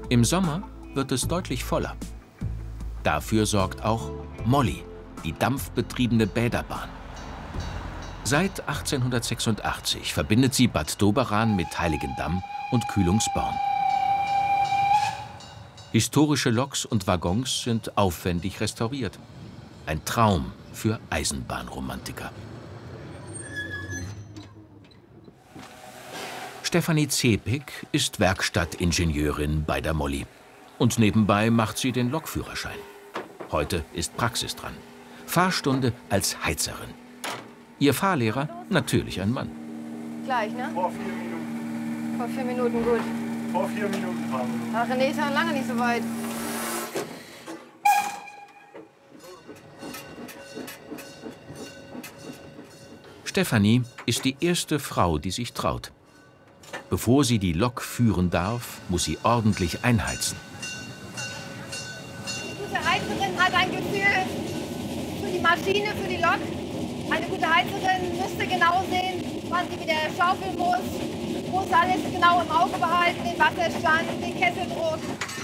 Im Sommer wird es deutlich voller. Dafür sorgt auch Molly, die dampfbetriebene Bäderbahn. Seit 1886 verbindet sie Bad Doberan mit Heiligendamm und Kühlungsborn. Historische Loks und Waggons sind aufwendig restauriert. Ein Traum für Eisenbahnromantiker. Stefanie Zepik ist Werkstattingenieurin bei der Molly. Und nebenbei macht sie den Lokführerschein. Heute ist Praxis dran. Fahrstunde als Heizerin. Ihr Fahrlehrer natürlich ein Mann. Gleich, ne? Vor 4 Minuten. Vor 4 Minuten, gut. Vor 4 Minuten fahren wir. Ach, René ist ja lange nicht so weit. Stefanie ist die erste Frau, die sich traut. Bevor sie die Lok führen darf, muss sie ordentlich einheizen. Die gute Heizerin hat ein Gefühl für die Maschine, für die Lok. Eine gute Heizerin müsste genau sehen, wann sie wieder schaufeln muss alles genau im Auge behalten, den Wasserstand, den Kesseldruck.